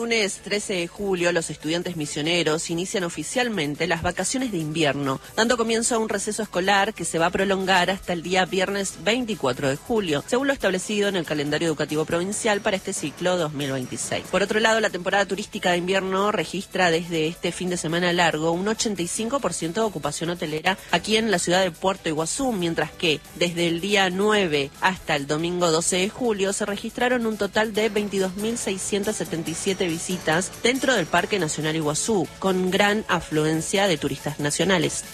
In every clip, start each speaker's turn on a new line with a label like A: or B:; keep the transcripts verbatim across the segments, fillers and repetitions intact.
A: lunes trece de julio, los estudiantes misioneros inician oficialmente las vacaciones de invierno, dando comienzo a un receso escolar que se va a prolongar hasta el día viernes veinticuatro de julio, según lo establecido en el calendario educativo provincial para este ciclo dos mil veintiséis. Por otro lado, la temporada turística de invierno registra desde este fin de semana largo un ochenta y cinco por ciento de ocupación hotelera aquí en la ciudad de Puerto Iguazú, mientras que desde el día nueve hasta el domingo doce de julio se registraron un total de veintidós mil seiscientas setenta y siete visitas dentro del Parque Nacional Iguazú, con gran afluencia de turistas nacionales.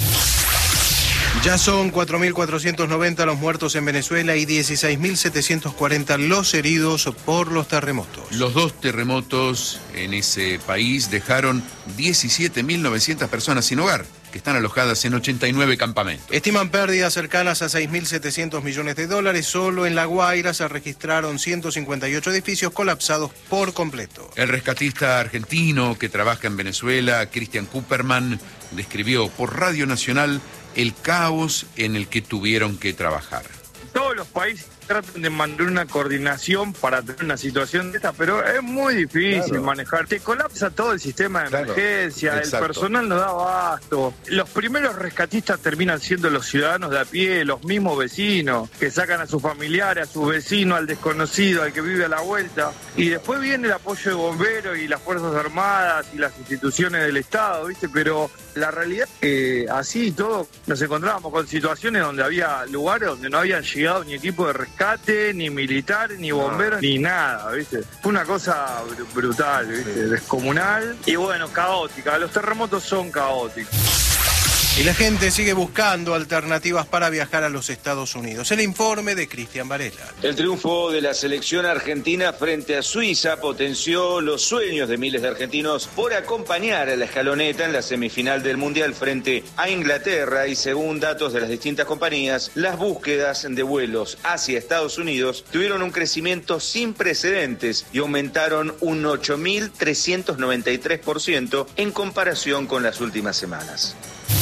B: Ya son cuatro mil cuatrocientos noventa los muertos en Venezuela y dieciséis mil setecientos cuarenta los heridos por los terremotos.
C: Los dos terremotos en ese país dejaron diecisiete mil novecientas personas sin hogar, que están alojadas en ochenta y nueve campamentos.
B: Estiman pérdidas cercanas a seis mil setecientos millones de dólares. Solo en La Guaira se registraron ciento cincuenta y ocho edificios colapsados por completo.
C: El rescatista argentino que trabaja en Venezuela, Christian Cooperman, describió por Radio Nacional el caos en el que tuvieron que trabajar.
D: Todos los países tratan de mantener una coordinación para tener una situación de esta, pero es muy difícil claro. manejar. Te colapsa todo el sistema de claro. emergencia, Exacto. el personal no da abasto. Los primeros rescatistas terminan siendo los ciudadanos de a pie, los mismos vecinos, que sacan a sus familiares, a sus vecinos, al desconocido, al que vive a la vuelta. Y después viene el apoyo de bomberos y las Fuerzas Armadas y las instituciones del Estado, ¿viste? Pero la realidad es que así y todo nos encontrábamos con situaciones donde había lugares donde no habían llegado ni equipo de rescate, ni militares, ni bomberos, no. ni nada, ¿viste? Fue una cosa brutal, ¿viste? Sí. Descomunal y bueno, caótica. Los terremotos son caóticos.
B: Y la gente sigue buscando alternativas para viajar a los Estados Unidos. El informe de Cristian Varela.
E: El triunfo de la selección argentina frente a Suiza potenció los sueños de miles de argentinos por acompañar a la escaloneta en la semifinal del Mundial frente a Inglaterra y según datos de las distintas compañías, las búsquedas de vuelos hacia Estados Unidos tuvieron un crecimiento sin precedentes y aumentaron un ocho mil trescientos noventa y tres por ciento en comparación con las últimas semanas.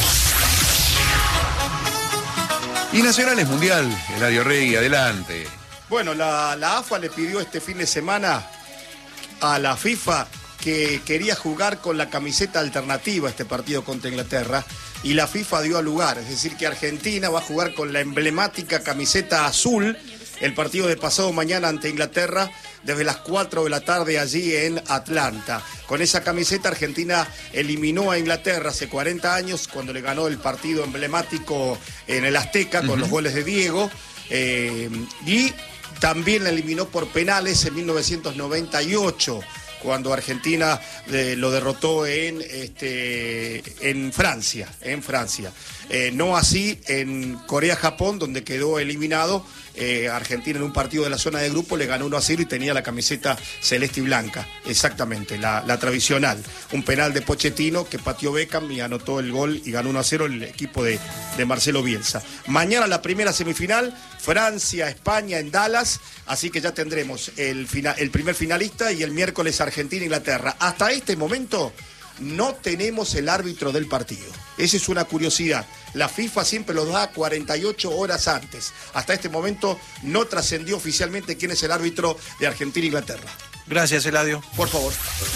C: Y Nacional es mundial, Eladio Rey, adelante.
F: Bueno, la, la A F A le pidió este fin de semana a la FIFA que quería jugar con la camiseta alternativa a este partido contra Inglaterra y la FIFA dio lugar, es decir que Argentina va a jugar con la emblemática camiseta azul el partido de pasado mañana ante Inglaterra desde las cuatro de la tarde allí en Atlanta. Con esa camiseta Argentina eliminó a Inglaterra hace cuarenta años cuando le ganó el partido emblemático en el Azteca con uh-huh. los goles de Diego eh, y también la eliminó por penales en mil novecientos noventa y ocho cuando Argentina eh, lo derrotó en, este, en Francia, en Francia. Eh, no así en Corea-Japón, donde quedó eliminado. Eh, Argentina en un partido de la zona de grupo le ganó uno a cero y tenía la camiseta celeste y blanca, exactamente, la, la tradicional. Un penal de Pochettino que pateó Beckham y anotó el gol y ganó uno a cero el equipo de, de Marcelo Bielsa. Mañana la primera semifinal, Francia, España en Dallas, así que ya tendremos el, final, el primer finalista y el miércoles Argentina, Inglaterra. Hasta este momento no tenemos el árbitro del partido. Esa es una curiosidad. La FIFA siempre lo da cuarenta y ocho horas antes. Hasta este momento no trascendió oficialmente quién es el árbitro de Argentina e Inglaterra.
B: Gracias, Eladio.
F: Por favor.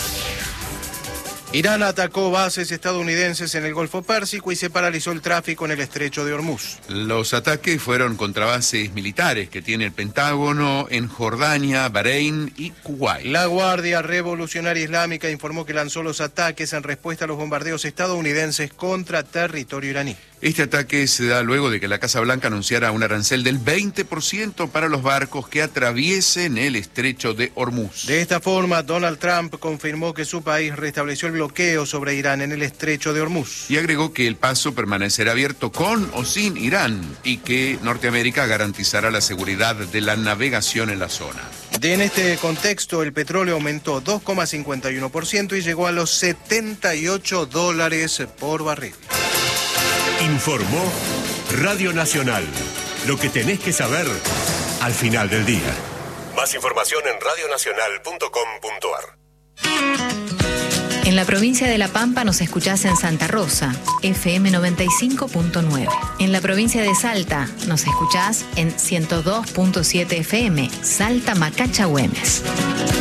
B: Irán atacó bases estadounidenses en el Golfo Pérsico y se paralizó el tráfico en el estrecho de Hormuz.
C: Los ataques fueron contra bases militares que tiene el Pentágono en Jordania, Bahrein y Kuwait.
B: La Guardia Revolucionaria Islámica informó que lanzó los ataques en respuesta a los bombardeos estadounidenses contra territorio iraní.
C: Este ataque se da luego de que la Casa Blanca anunciara un arancel del veinte por ciento para los barcos que atraviesen el estrecho de Hormuz.
B: De esta forma, Donald Trump confirmó que su país restableció el bloqueo sobre Irán en el estrecho de Hormuz.
C: Y agregó que el paso permanecerá abierto con o sin Irán y que Norteamérica garantizará la seguridad de la navegación en la zona.
B: En este contexto, el petróleo aumentó dos coma cincuenta y uno por ciento y llegó a los setenta y ocho dólares por barril.
G: Informó Radio Nacional. Lo que tenés que saber al final del día. Más información en radio nacional punto com punto a r.
H: En la provincia de La Pampa nos escuchás en Santa Rosa, F M noventa y cinco punto nueve. En la provincia de Salta nos escuchás en ciento dos punto siete F M, Salta Macacha Güemes.